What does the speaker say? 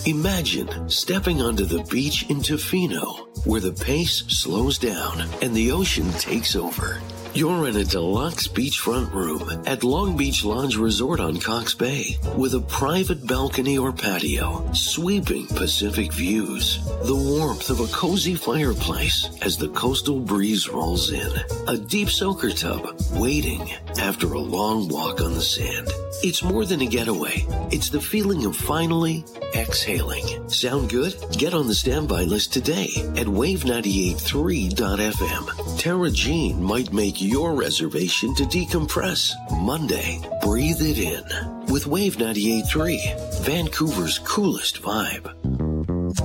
Imagine stepping onto the beach in Tofino, where the pace slows down and the ocean takes over. You're in a deluxe beachfront room at Long Beach Lodge Resort on Cox Bay with a private balcony or patio, sweeping Pacific views, the warmth of a cozy fireplace as the coastal breeze rolls in, a deep soaker tub waiting after a long walk on the sand. It's more than a getaway. It's the feeling of finally exhaling. Sound good? Get on the standby list today at wave983.fm. Tara Jean might make your reservation to decompress. Monday, breathe it in with Wave 98.3, Vancouver's coolest vibe.